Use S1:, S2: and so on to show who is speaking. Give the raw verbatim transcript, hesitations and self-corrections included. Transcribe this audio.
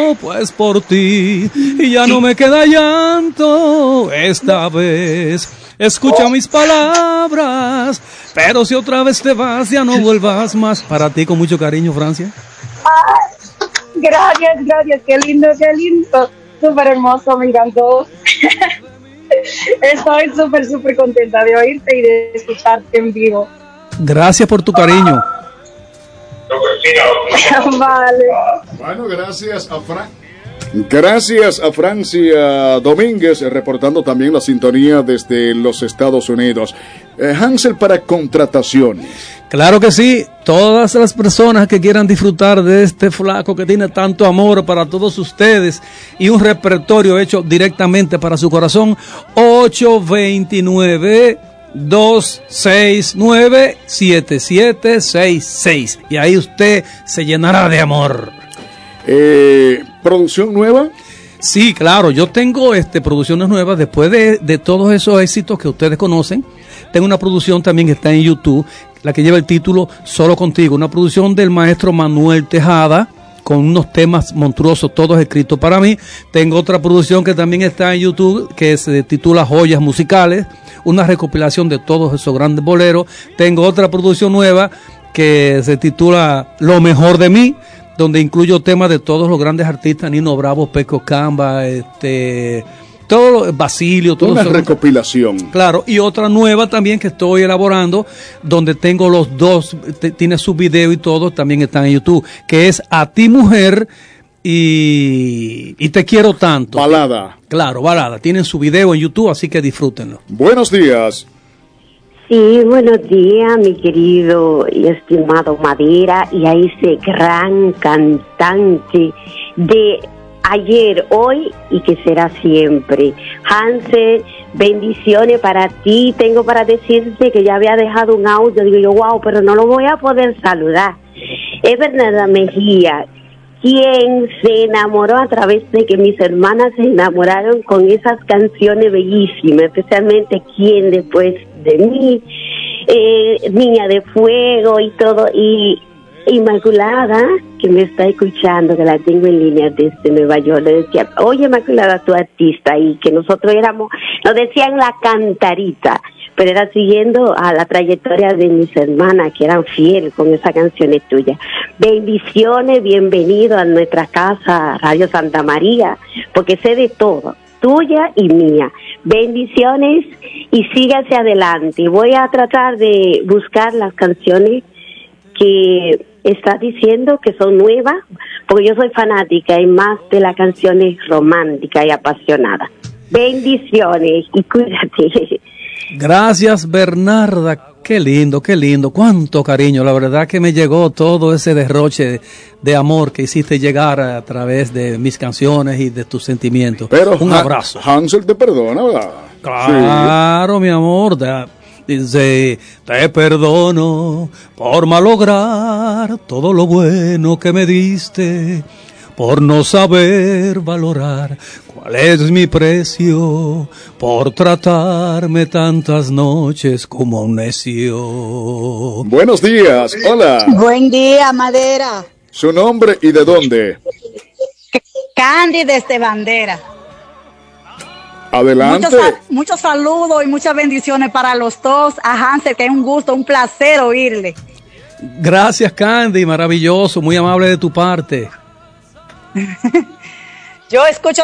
S1: todo, pues por ti, y ya no me queda llanto esta vez. Escucha mis palabras, pero si otra vez te vas, ya no vuelvas más. Para ti, con mucho cariño, Francia.
S2: Ah, gracias, gracias, qué lindo, qué lindo. Súper hermoso, me encantó. Estoy súper, súper contenta de oírte y de escucharte en vivo.
S1: Gracias por tu cariño.
S2: Vale.
S3: Bueno, gracias a Fran. Gracias a Francia Domínguez, reportando también la sintonía desde los Estados Unidos. Eh, Hansel, para contrataciones.
S1: Claro que sí, todas las personas que quieran disfrutar de este flaco que tiene tanto amor para todos ustedes y un repertorio hecho directamente para su corazón, ocho dos nueve, dos seis nueve, siete siete seis seis, y ahí usted se llenará de amor.
S3: Eh, ¿Producción nueva?
S1: Sí, claro, yo tengo este producciones nuevas después de, de todos esos éxitos que ustedes conocen. Tengo una producción también que está en YouTube, la que lleva el título Solo Contigo, una producción del maestro Manuel Tejada, con unos temas monstruosos, todos escritos para mí. Tengo otra producción que también está en YouTube, que se titula Joyas Musicales, una recopilación de todos esos grandes boleros. Tengo otra producción nueva que se titula Lo Mejor de Mí, donde incluyo temas de todos los grandes artistas, Nino Bravo, Peco Camba, este, todo, Basilio, todo
S3: una
S1: eso.
S3: recopilación.
S1: Claro, y otra nueva también que estoy elaborando, donde tengo los dos, t- tiene su video y todo, también están en YouTube, que es A Ti Mujer y, y Te Quiero Tanto.
S3: Balada.
S1: Claro, balada. Tienen su video en YouTube, así que disfrútenlo.
S3: Buenos días.
S4: Sí, buenos días, mi querido y estimado Madera, y a ese gran cantante de ayer, hoy y que será siempre. Hansel, bendiciones para ti. Tengo para decirte que ya había dejado un audio, digo yo, wow, pero no lo voy a poder saludar. Es Bernarda Mejía, quien se enamoró a través de que mis hermanas se enamoraron con esas canciones bellísimas, especialmente quien después de mí, eh, Niña de Fuego y todo, y Inmaculada, que me está escuchando, que la tengo en línea desde Nueva York, le decía, oye Inmaculada, tu artista, y que nosotros éramos, nos decían la cantarita, pero era siguiendo a la trayectoria de mis hermanas que eran fieles con esas canciones tuyas. Bendiciones, bienvenido a nuestra casa Radio Santa María, porque sé de todo, tuya y mía. Bendiciones y sígase adelante. Voy a tratar de buscar las canciones que estás diciendo que son nuevas, porque yo soy fanática y más de las canciones románticas y apasionadas. Bendiciones y cuídate.
S1: Gracias, Bernarda. Qué lindo, qué lindo. Cuánto cariño. La verdad que me llegó todo ese derroche de, de amor que hiciste llegar a través de mis canciones y de tus sentimientos.
S3: Pero
S1: un
S3: Ha-
S1: abrazo.
S3: Hansel te perdona, ¿verdad?
S1: Claro, sí. Mi amor. Da- Dice, te perdono por malograr todo lo bueno que me diste, por no saber valorar cuál es mi precio, por tratarme tantas noches como un necio.
S3: Buenos días, hola.
S5: Buen día, Madera.
S3: ¿Su nombre y de dónde?
S5: Candy desde Bandera.
S3: Adelante.
S5: Muchos, sa- muchos saludos y muchas bendiciones para los dos. A Hansel, que es un gusto, un placer oírle.
S1: Gracias, Candy, maravilloso, muy amable de tu parte.
S5: Yo escucho